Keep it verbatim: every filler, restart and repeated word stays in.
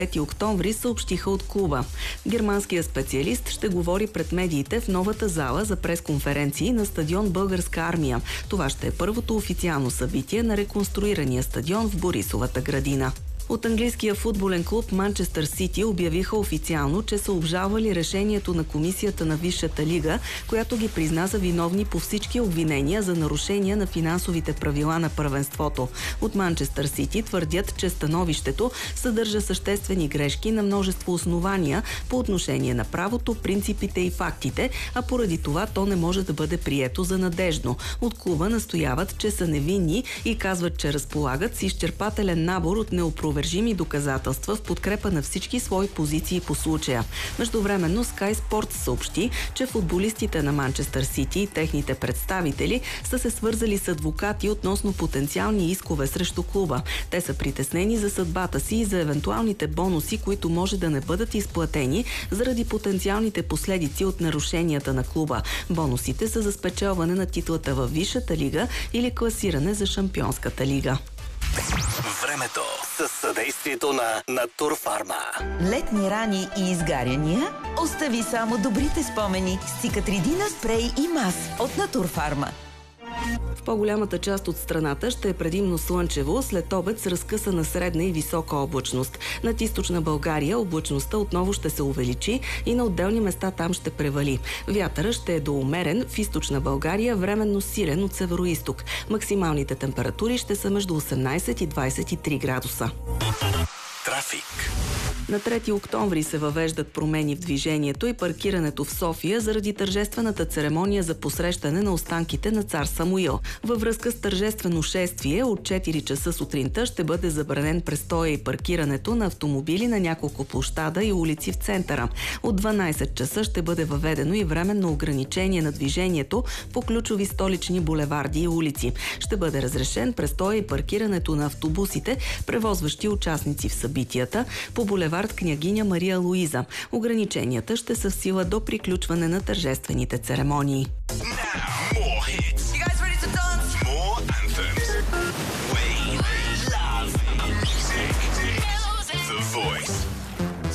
трети октомври, съобщиха от клуба. Германският специалист ще говори пред медиите в новата зала за пресконференции на стадион Българска армия. Това ще е първото официално събитие на реконструирания стадион в Борисовата градина. От английския футболен клуб Манчестър Сити обявиха официално, че са обжалвали решението на комисията на Висшата лига, която ги призна за виновни по всички обвинения за нарушения на финансовите правила на първенството. От Манчестър Сити твърдят, че становището съдържа съществени грешки на множество основания по отношение на правото, принципите и фактите, а поради това то не може да бъде прието за надежно. От клуба настояват, че са невинни и казват, че разполагат с изчерпателен набор от неопровержими доказателства в подкрепа на всички свои позиции по случая. Междувременно Sky Sports съобщи, че футболистите на Манчестър Сити и техните представители са се свързали с адвокати относно потенциални искове срещу клуба. Те са притеснени за съдбата си и за евентуалните бонуси, които може да не бъдат изплатени заради потенциалните последици от нарушенията на клуба. Бонусите са за спечелване на титлата във Висшата лига или класиране за Шампионската лига. Времето със съдействието на Натурфарма. Летни рани и изгаряния? Остави само добрите спомени с Цикатридина спрей и мас от Натурфарма. В по-голямата част от страната ще е предимно слънчево, след обед с разкъсана средна и висока облачност. Над източна България облачността отново ще се увеличи и на отделни места там ще превали. Вятъра ще е до умерен, в източна България временно силен от североизток. Максималните температури ще са между осемнайсет и двайсет и три градуса. Трафик. На трети октомври се въвеждат промени в движението и паркирането в София заради тържествената церемония за посрещане на останките на цар Самуил. Във връзка с тържествено шествие от четири часа сутринта ще бъде забранен престоя и паркирането на автомобили на няколко площада и улици в центъра. От дванайсет часа ще бъде въведено и временно ограничение на движението по ключови столични булеварди и улици. Ще бъде разрешен престоя и паркирането на автобусите, превозващи участници в събитията, по булевард Княгиня Мария Луиза. Ограниченията ще са в сила до приключване на тържествените церемонии.